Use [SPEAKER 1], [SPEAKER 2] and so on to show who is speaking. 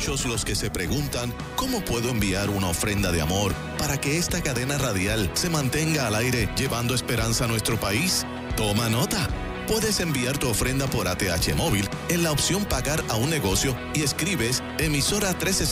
[SPEAKER 1] muchos los que se preguntan cómo puedo enviar una ofrenda de amor para que esta cadena radial se mantenga al aire llevando esperanza a nuestro país. Toma nota. Puedes enviar tu ofrenda por ATH móvil en la opción Pagar a un negocio y escribes emisora 1360